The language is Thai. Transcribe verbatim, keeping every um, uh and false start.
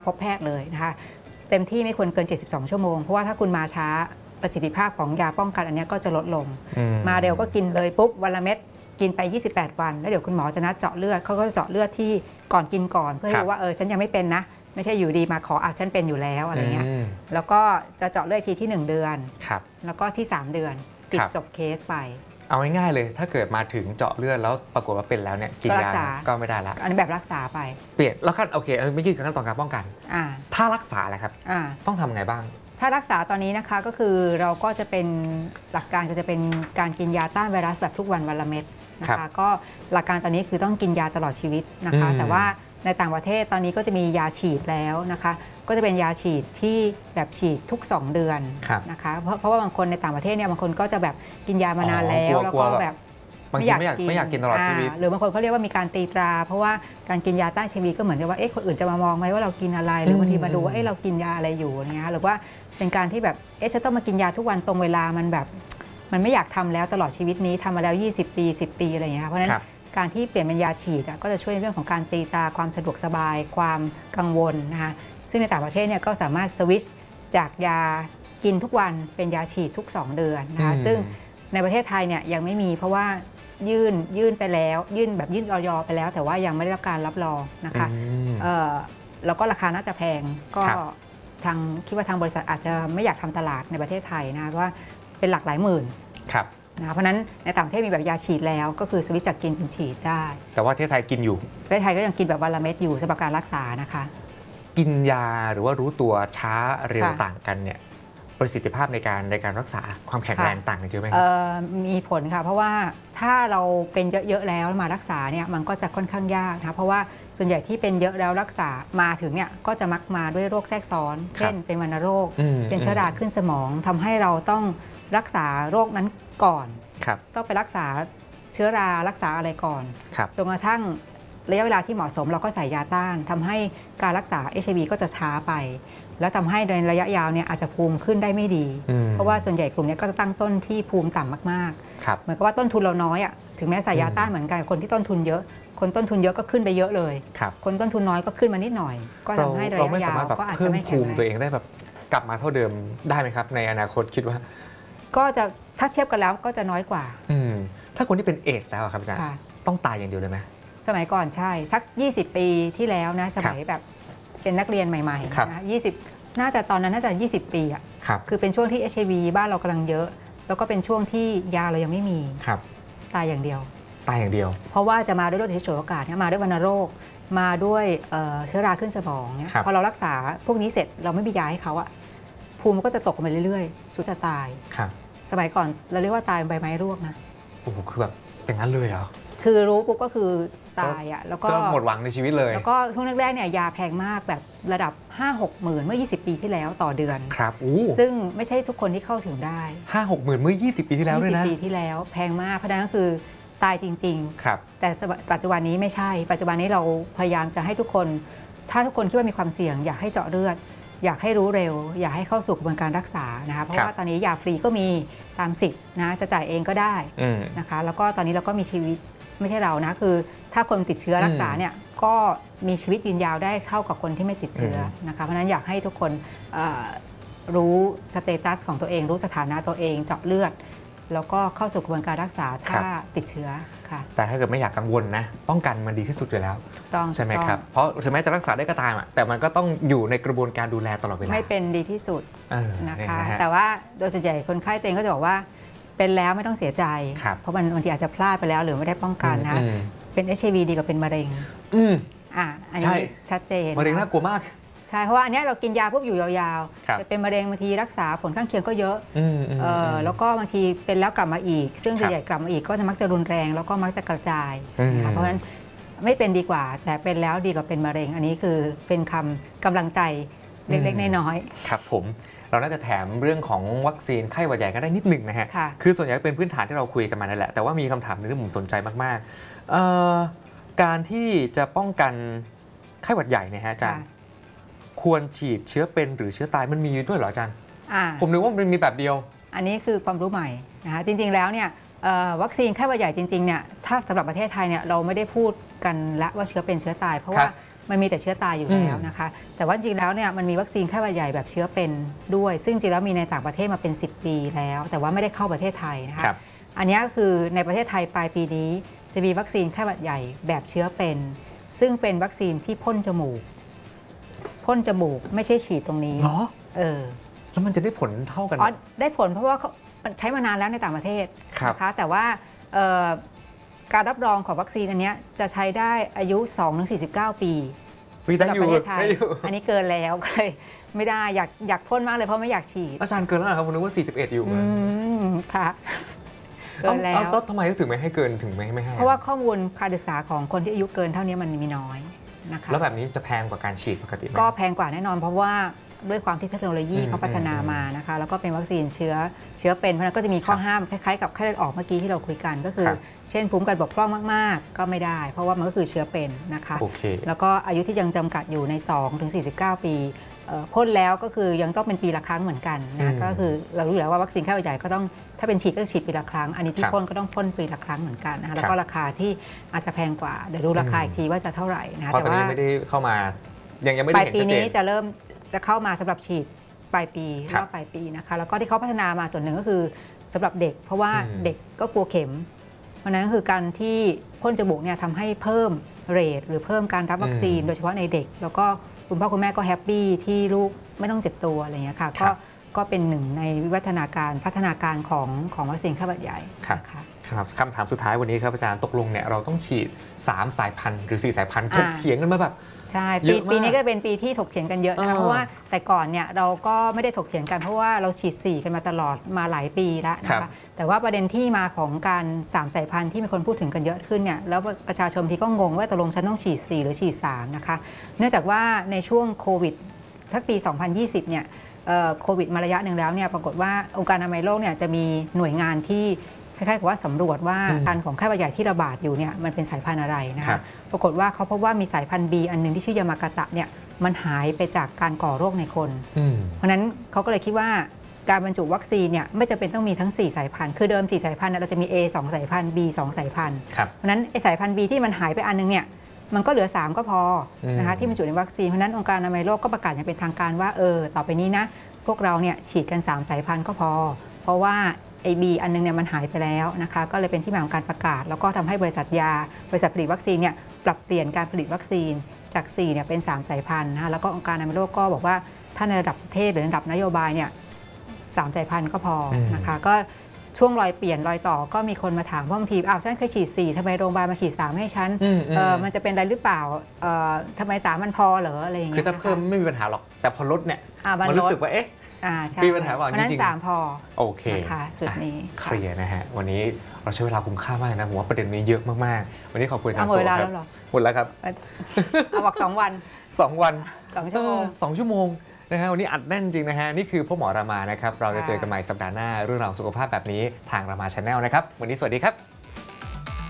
พบแพทย์เลยนะคะเต็มที่ไม่ควรเกินเจ็ดสิบสองชั่วโมงเพราะว่าถ้าคุณมาช้าประสิทธิภาพของยาป้องกันอันนี้ก็จะลดลงม, มาเร็วก็กินเลยปุ๊บวันละเม็ดกินไปยี่สิบแปดวันแล้วเดี๋ยวคุณหมอจะนัดเจาะเลือดเขาก็จะเจาะเลือดที่ก่อนกินก่อนเพื่อให้รู้ว่าเออฉันยังไม่เป็นนะไม่ใช่อยู่ดีมาขออ่ะฉันเป็นอยู่แล้วอะไรเงี้ยแล้วก็จะเจาะเลือดทีที่หนึ่งเดือนแล้วก็ที่สามเดือนปิดจบเคสไปเอาง่ายๆเลยถ้าเกิดมาถึงเจาะเลือดแล้วปรากฏว่าเป็นแล้วเนี่ยกินยาก็ไม่ได้ละอันนี้แบบรักษาไปเปลี่ยนแล้วขั้นโอเคไม่ยืดขั้นตอนการป้องกันถ้ารักษาแหละครับต้องทำไงบ้างถ้ารักษาตอนนี้นะคะก็คือเราก็จะเป็นหลักการก็จะเป็นการกินยาต้านไวรัสแบบทุกวันวันละเม็ดนะคะก็หลักการตอนนี้คือต้องกินยาตลอดชีวิตนะคะแต่ว่าในต่างประเทศตอนนี้ก็จะมียาฉีดแล้วนะคะก็จะเป็นยาฉีดที่แบบฉีดทุกสองเดือนนะคะเพราะเพราะว่าบางคนในต่างประเทศเนี่ยบางคนก็จะแบบกินยามานานแล้วแล้วก็แบบไม่อยากกินไม่อยากกินตลอดชีวิตหรือบางคนเขาเรียกว่ามีการตีตราเพราะว่าการกินยาต้านเชื้อก็เหมือนกับว่าเอ๊ะคนอื่นจะมามองไหมว่าเรากินอะไรหรือบางทีมาดูว่าเอ๊ะเรากินยาอะไรอยู่เนี่ยหรือว่าเป็นการที่แบบเอ๊ะจะต้องมากินยาทุกวันตรงเวลามันแบบมันไม่อยากทำแล้วตลอดชีวิตนี้ทำมาแล้วยี่สิบปีสิบปีอะไรอย่างเงี้ยเพราะฉะนั้นการที่เปลี่ยนเป็นยาฉีดก็จะช่วยในเรื่องของการตีตาความสะดวกสบายความกังวลนะคะซึ่งในต่างประเทศเนี่ยก็สามารถสวิตช์จากยากินทุกวันเป็นยาฉีดทุกสองเดือนนะคะซึ่งในประเทศไทยเนี่ยยังไม่มีเพราะว่ายื่นยื่นไปแล้วยื่นแบบยื่นอย.ไปแล้วแต่ว่ายังไม่ได้รับการรับรองนะคะแล้วก็ราคาน่าจะแพงก็ทางคิดว่าทางบริษัทอาจจะไม่อยากทำตลาดในประเทศไทยนะเพราะว่าเป็นหลักหลายหมื่นนะเพราะนั้นในต่างประเทศมีแบบยาฉีดแล้วก็คือสวิตช์จากกินเป็นฉีดได้แต่ว่าประเทศไทยกินอยู่ประเทศไทยก็ยังกินแบบวันละเม็ดอยู่สำหรับการรักษานะคะกินยาหรือว่ารู้ตัวช้าเร็วต่างกันเนี่ยประสิทธิภาพในการในการรักษาความแข็งแรงต่างกันเยอะไหมครับมีผลค่ะเพราะว่าถ้าเราเป็นเยอะๆแล้วมารักษาเนี่ยมันก็จะค่อนข้างยากนะเพราะว่าส่วนใหญ่ที่เป็นเยอะแล้วรักษามาถึงเนี่ยก็จะมักมาด้วยโรคแทรกซ้อนเช่นเป็นวัณโรคเป็นเชื้อราขึ้นสมองทำให้เราต้องรักษาโรคนั้นก่อนต้องไปรักษาเชื้อรารักษาอะไรก่อนจนกระทั่งระยะเวลาที่เหมาะสมเราก็ใส่ยาต้านทำให้การรักษา เอช ไอ วี ก็จะช้าไปแล้วทำให้ในระยะยาวเนี่ยอาจจะภูมิขึ้นได้ไม่ดีเพราะว่าส่วนใหญ่กลุ่มนี้ก็จะตั้งต้นที่ภูมิต่ำมากๆเหมือนกับว่าต้นทุนเราน้อยอ่ะถึงแม้ใส่ยาต้านเหมือนกันคนที่ต้นทุนเยอะคนต้นทุนเยอะก็ขึ้นไปเยอะเลยคนต้นทุนน้อยก็ขึ้นมานิดหน่อยก็ทำให้ระยะยาวก็อาจจะไม่แข็งแรงเพิ่มภูมิตัวเองได้แบบกลับมาเท่าเดิมได้ไหมครับในอนาคตคิดว่าก็จะถ้าเทียบกันแล้วก็จะน้อยกว่าถ้าคนที่เป็นเอดส์แล้วครับอาจารย์ต้องตายอย่างเดียวเลยไหมสมัยก่อนใช่สักยี่สิบปีที่แล้วนะสมัยแบบเป็นนักเรียนใหม่ๆนะยี่สิบน่าจะตอนนั้นน่าจะยี่สิบปีอ่ะคือเป็นช่วงที่ เอช ไอ วี บ้านเรากำลังเยอะแล้วก็เป็นช่วงที่ยาเรายังไม่มีตายอย่างเดียวตายอย่างเดียวเพราะว่าจะมาด้วยโรคที่ฉวยโอกาสมาด้วยวัณโรคมาด้วยเชื้อราขึ้นสมองเนี่ยพอเรารักษาพวกนี้เสร็จเราไม่มียาให้เขาอะภูมิก็จะตกไปเรื่อยๆสุดจะตายสมัยก่อนเราเรียกว่าตายใบไม้ร่วงนะโอ้โหคือแบบอย่างนั้นเลยเหรอคือรู้ปุ๊บก็คือตายอ่ะแล้วก็หมดหวังในชีวิตเลยแล้วก็ช่วงแรกๆเนี่ยยาแพงมากแบบระดับ ห้าหก หมื่นเมื่อยี่สิบปีที่แล้วต่อเดือนครับซึ่งไม่ใช่ทุกคนที่เข้าถึงได้ห้าหก หมื่นเมื่อยี่สิบปีที่แล้วด้วยนะยี่สิบปีที่แล้วแพงมากเพราะนั้นก็คือตายจริงๆครับแต่ปัจจุบันนี้ไม่ใช่ปัจจุบันนี้เราพยายามจะให้ทุกคนถ้าทุกคนคิดว่ามีความเสี่ยงอยากให้เจาะเลือดอยากให้รู้เร็วอยากให้เข้าสู่กระบวนการรักษานะคะเพราะว่าตอนนี้ยาฟรีก็มีตามสิทธิ์นะจะจ่ายเองก็ได้นะคะแล้วก็ตอนนี้เราก็มีชีวิตไม่ใช่เรานะคือถ้าคนติดเชื้อรักษาเนี่ยก็มีชีวิตยืนยาวได้เท่ากับคนที่ไม่ติดเชื้อนะคะเพราะฉะนั้นอยากให้ทุกคนรู้สเตตัสของตัวเองรู้สถานะตัวเองเจาะเลือดแล้วก็เข้าสู่กระบวนการรักษาถ้าติดเชื้อค่ะแต่ถ้าเกิดไม่อยากกังวลนะป้องกันมันดีที่สุดอยู่แล้วใช่ไหมครับเพราะถึงแม้จะรักษาได้ก็ตามอ่ะแต่มันก็ต้องอยู่ในกระบวนการดูแลตลอดเวลาไม่เป็นดีที่สุดนะคะแต่ว่าโดยส่วนใหญ่คนไข้เองก็จะบอกว่าเป็นแล้วไม่ต้องเสียใจเพราะมันบางทีอาจจะพลาดไปแล้วหรือไม่ได้ป้องกันนะเป็น เอช ไอ วี ดีกว่าเป็นมะเร็งอ่าอันนี้ชัดเจนมะเร็งน่ากลัวมากใช่เพราะว่าอันนี้เรากินยาปุ๊บอยู่ยาวๆแต่เป็นมะเร็งบางทีรักษาผลข้างเคียงก็เยอะแล้วก็บางทีเป็นแล้วกลับมาอีกซึ่งส่วนใหญ่กลับมาอีกก็จะมักจะรุนแรงแล้วก็มักจะกระจายเพราะฉะนั้นไม่เป็นดีกว่าแต่เป็นแล้วดีกว่าเป็นมะเร็งอันนี้คือเป็นคำกำลังใจเล็กๆน้อยๆครับผมเราน่าจะแถมเรื่องของวัคซีนไข้หวัดใหญ่กันได้นิดหนึ่งนะฮะคือส่วนใหญ่เป็นพื้นฐานที่เราคุยกันมานั่นแหละแต่ว่ามีคำถามนึงที่ผมสนใจมากๆการที่จะป้องกันไข้หวัดใหญ่เนี่ยฮะอาจารย์ควรฉีดเชื้อเป็นหรือเชื้อตายมันมีด้วยเหรออาจารย์ผมนึกว่ามันมีแบบเดียวอันนี้คือความรู้ใหม่นะคะจริงๆแล้วเนี่ยวัคซีนไข้หวัดใหญ่จริงๆเนี่ยถ้าสำหรับประเทศไทยเนี่ยเราไม่ได้พูดกันละว่าเชื้อเป็นเชื้อตายเพราะว่ามันมีแต่เชื้อตายอยู่แล้วนะคะแต่ว่าจริงแล้วเนี่ยมันมีวัคซีนไข้หวัดใหญ่แบบเชื้อเป็นด้วยซึ่งจริงแล้วมีในต่างประเทศมาเป็นสิบปีแล้วแต่ว่าไม่ได้เข้าประเทศไทยนะคะอันนี้ก็คือในประเทศไทยปลายปีนี้จะมีวัคซีนไข้หวัดใหญ่แบบเชื้อเป็นซึ่งเป็นวัคซีนที่พ่นจมูกพ่นจมูกไม่ใช่ฉีดตรงนี้เหรอเออแล้วมันจะได้ผลเท่ากันอ๋อได้ผลเพราะว่าใช้มานานแล้วในต่างประเทศนะคะแต่ว่าการรับรองของวัคซีนอันนี้จะใช้ได้อายุ สองถึงสี่สิบเก้า ปีสำหรับประเทศไทยอันนี้เกินแล้วก็เลยไม่ได้อยากอยากพ่นมากเลยเพราะไม่อยากฉีดอาจารย์เกินแล้วครับผมนึกว่าสี่สิบเอ็ดอยู่อืมค่ะเกินแล้วแล้วทำไมถึงไม่ให้เกินถึงไม่ไม่ให้เพราะว่าข้อมูลการศึกษาของคนที่อายุเกินเท่านี้มันมีน้อยนะคะแล้วแบบนี้จะแพงกว่าการฉีดปกติไหมก็แพงกว่าแน่นอนเพราะว่าด้วยความที่เทคโนโลยีเขาพัฒนามานะคะแล้วก็เป็นวัคซีนเชื้อเชื้อเป็นเพราะนั้นก็จะมีข้อห้ามคล้ายๆกับไข้เลือดออกเมื่อกี้ที่เราคุยกันก็คือเช่นภูมิกันบกพร่องมากๆก็ไม่ได้เพราะว่ามันก็คือเชื้อเป็นนะคะแล้วก็อายุที่ยังจำกัดอยู่ใน สองถึงสี่สิบเก้า ปีพ่นแล้วก็คือยังต้องเป็นปีละครั้งเหมือนกันนะก็คือเรารู้แล้วว่าวัคซีนไข้หวัดใหญ่ก็ต้องถ้าเป็นฉีดก็ฉีดปีละครั้งอันนี้ที่พ่นก็ต้องพ่นปีละครั้งเหมือนกันนะคะแล้วก็ราคาที่อาจจะแพงกว่าเดี๋ยวดูราคาอีกทีว่าจะเท่าไหร่นะแต่ว่าไม่ได้เข้ามายังยังไม่ได้เห็นชัดเจนปลายปีนี้จะเริ่มจะเข้ามาสำหรับฉีดปลายปีรอบปลายปีนะคะแล้วก็ที่เขาพัฒนามาส่วนหนึ่งก็คือสำหรับเด็กเพราะว่าเด็กก็กลัวเข็มเพราะนั้นก็คือการที่พ่นจมูกเนี่ยทำให้เพิ่มเรทหรือเพิ่มการรับวัคซีนโดยเฉพาะในเด็กแล้วก็คุณพ่อคุณแม่ก็แฮปปี้ที่ลูกไม่ต้องเจ็บตัวอะไรอย่างเงี้ยค่ะก็ก็เป็นหนึ่งในวิวัฒนาการพัฒนาการของของวัคซีนไข้หวัดใหญ่ค่ะครับคำถามสุดท้ายวันนี้ครับอาจารย์ตกลงเนี่ยเราต้องฉีดสามสายพันธุ์หรือสี่สายพันธุ์ถกเถียงกันมาแบบใช่ปีปีนี้ก็เป็นปีที่ถกเถียงกันเยอะนะคะเพราะว่าแต่ก่อนเนี่ยเราก็ไม่ได้ถกเถียงกันเพราะว่าเราฉีดสี่กันมาตลอดมาหลายปีแล้วนะคะแต่ว่าประเด็นที่มาของการสามสายพันธุ์ที่มีคนพูดถึงกันเยอะขึ้นเนี่ยแล้วประชาชนที่ก็งงว่าตกลงฉันต้องฉีดสี่หรือฉีดสามนะคะเนื่องจากว่าในช่วงโควิดทักปีสองพันยี่สิบเนี่ยโควิดมาระยะหนึ่งแล้วเนี่ยปรากฏว่าองค์การอนามัยโลกเนี่ยจะมีหน่วยงานที่คล้ายๆกับว่าสำรวจว่าการของไข้หวัดใหญ่ที่ระบาดอยู่เนี่ยมันเป็นสายพันธุ์อะไรนะคะปรากฏว่าเขาพบว่ามีสายพันธุ์ B อันนึงที่ชื่อยามากาตะเนี่ยมันหายไปจากการก่อโรคในคนเพราะนั้นเขาก็เลยคิดว่าการบรรจุวัคซีนเนี่ยไม่จำเป็นต้องมีทั้งสี่สายพันธุ์คือเดิมสี่สายพันธุ์เราจะมี A สองสายพันธุ์ B สองสายพันธุ์เพราะนั้นไอสายพันธุ์ B ที่มันหายไปอันนึงเนี่ยมันก็เหลือสามก็พอนะคะที่บรรจุในวัคซีนเพราะนั้นองค์การอนามัยโลกก็ประกาศอย่างเป็นทางการว่าเออต่อไปนี้นะพวกเราเนี่ยฉีดกันสามสายพันธุ์ก็พอเพราะว่าไอบีอันนึงเนี่ยมันหายไปแล้วนะคะก็เลยเป็นที่มาของการประกาศแล้วก็ทำให้บริษัทยาบริษัทผลิตวัคซีนเนี่ยปรับเปลี่ยนการผลิตวัคซีนจากสี่เนี่ยเป็นสามสายพันธุ์นะคะแล้วก็องค์การอนามัยโลกก็บอกว่าถ้าในระดับประเทศหรือระดับนโยบายเนี่ยสามสายพันธุ์ก็พอนะคะก็ช่วงรอยเปลี่ยนรอยต่อก็มีคนมาถามว่าบางทีอ้าวฉันเคยฉีดสี่ทำไมโรงพยาบาลมาฉีดสามให้ฉันมันจะเป็นอะไรหรือเปล่าทำไมสามมันพอเหรออะไรอย่างเงี้ยคือถ้าเพิ่มไม่มีปัญหาหรอกแต่พอลดเนี่ยมันรู้สึกว่าเอ๊ะมีปัญหาว่าจริงๆสามพอโอเคนะคะจุดนี้เคลียร์นะฮะวันนี้เราใช้เวลาคุ้มค่ามากนะผมว่าประเด็นนี้เยอะมากๆวันนี้ขอบคุณทางโซครับหมดแล้วครับเอาบอกสองวันสองวันสองชั่วโมงสองชั่วโมงนะฮะวันนี้อัดแน่นจริงนะฮะนี่คือพ่อหมอรามานะครับเราจะเจอกันใหม่สัปดาห์หน้าเรื่องราวสุขภาพแบบนี้ทางรามา Channel นะครับวันนี้สวัสดีครับ